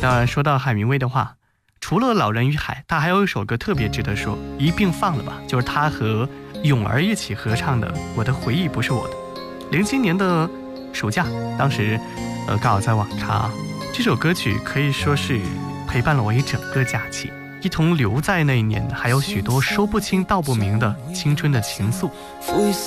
那说到海明威的话，除了《老人与海》，他还有一首歌特别值得说，一并放了吧，就是他和咏儿一起合唱的《我的回忆不是我的》。07年的暑假，当时刚好在网咖，这首歌曲可以说是陪伴了我一整个假期，一同留在那一年，还有许多说不清道不明的青春的情愫。